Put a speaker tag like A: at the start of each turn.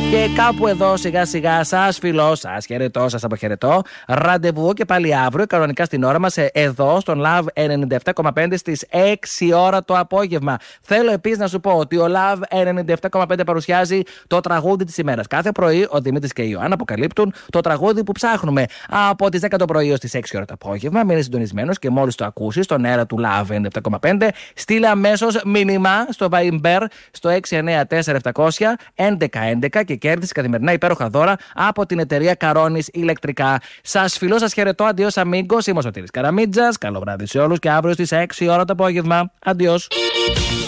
A: Και κάπου εδώ σιγά σιγά σας φιλώ, σας χαιρετώ, σας αποχαιρετώ. Ραντεβού και πάλι αύριο, κανονικά στην ώρα μας, εδώ στον Love 97,5 στις 6 ώρα το απόγευμα. Θέλω επίσης να σου πω ότι ο Love 97,5 παρουσιάζει το τραγούδι της ημέρας. Κάθε πρωί ο Δημήτρης και η Ιωάννα αποκαλύπτουν το τραγούδι που ψάχνουμε. Από τις 10 το πρωί ως τις 6 ώρα το απόγευμα. Μείνε συντονισμένος και μόλις το ακούσεις στον αέρα του Love 97,5, στείλε αμέσως μήνυμα στο Viber στο 694 1111 και κέρδισε καθημερινά υπέροχα δώρα από την εταιρεία Καρόνης Ηλεκτρικά. Σας φιλώ, σας χαιρετώ. Αντιός αμίγκος. Είμαι ο Σωτήρης Καραμίτζας. Καλό βράδυ σε όλους και αύριο στις 6 ώρα το απόγευμα. Αντιός.